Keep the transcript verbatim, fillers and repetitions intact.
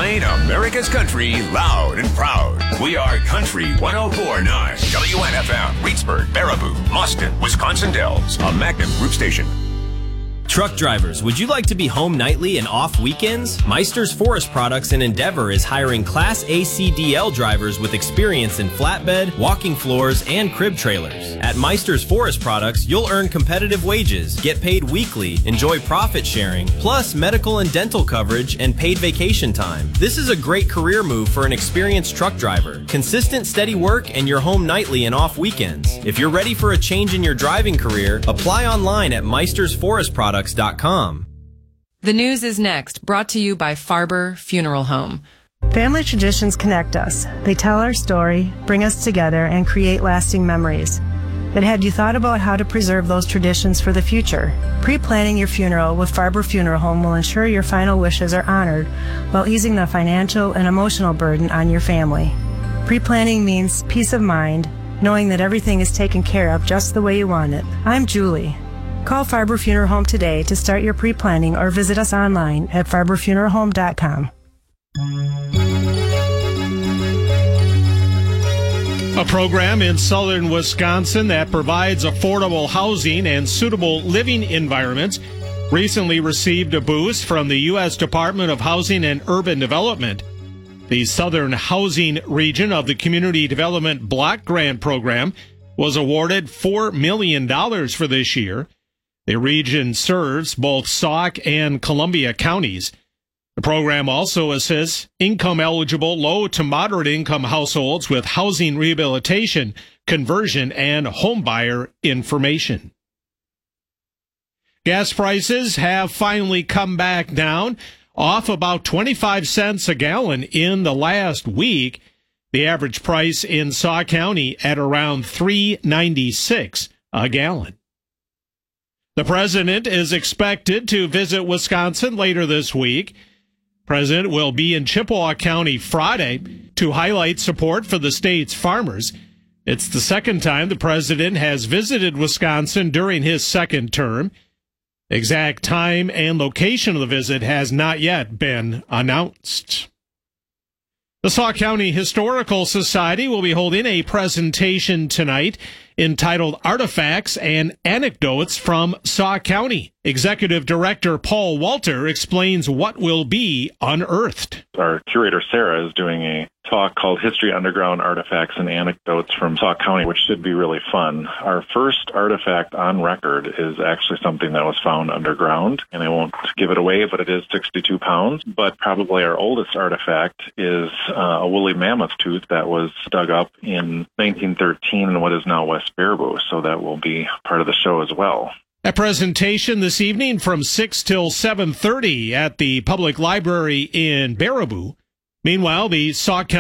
Playing America's country loud and proud. We are Country one oh four point nine. W N F M, Reedsburg, Baraboo, Mustin, Wisconsin Dells. A Magnum Group station. Truck drivers, would you like to be home nightly and off weekends? Meister's Forest Products in Endeavor is hiring Class A C D L drivers with experience in flatbed, walking floors, and crib trailers. At Meister's Forest Products, you'll earn competitive wages, get paid weekly, enjoy profit sharing, plus medical and dental coverage and paid vacation time. This is a great career move for an experienced truck driver. Consistent, steady work, and you're home nightly and off weekends. If you're ready for a change in your driving career, apply online at Meister's Forest Products. The news is next, brought to you by Farber Funeral Home. Family traditions connect us. They tell our story, bring us together, and create lasting memories. But have you thought about how to preserve those traditions for the future? Pre-planning your funeral with Farber Funeral Home will ensure your final wishes are honored while easing the financial and emotional burden on your family. Pre-planning means peace of mind, knowing that everything is taken care of just the way you want it. I'm Julie. Call Farber Funeral Home today to start your pre-planning or visit us online at farber funeral home dot com. A program in southern Wisconsin that provides affordable housing and suitable living environments recently received a boost from the U S Department of Housing and Urban Development. The Southern Housing Region of the Community Development Block Grant Program was awarded four million dollars for this year. The region serves both Sauk and Columbia counties. The program also assists income-eligible low to moderate-income households with housing rehabilitation, conversion, and homebuyer information. Gas prices have finally come back down, off about twenty-five cents a gallon in the last week. The average price in Sauk County at around three ninety-six a gallon. The president is expected to visit Wisconsin later this week. The president will be in Chippewa County Friday to highlight support for the state's farmers. It's the second time the president has visited Wisconsin during his second term. Exact time and location of the visit has not yet been announced. The Sauk County Historical Society will be holding a presentation tonight entitled Artifacts and Anecdotes from Sauk County. Executive Director Paul Walter explains what will be unearthed. Our curator, Sarah, is doing a talk called History Underground Artifacts and Anecdotes from Sauk County, which should be really fun. Our first artifact on record is actually something that was found underground, and I won't give it away, but it is sixty-two pounds. But probably our oldest artifact is uh, a woolly mammoth tooth that was dug up in nineteen thirteen in what is now West Baraboo, so that will be part of the show as well. A presentation this evening from six till seven thirty at the Public Library in Baraboo. Meanwhile, the Sauk County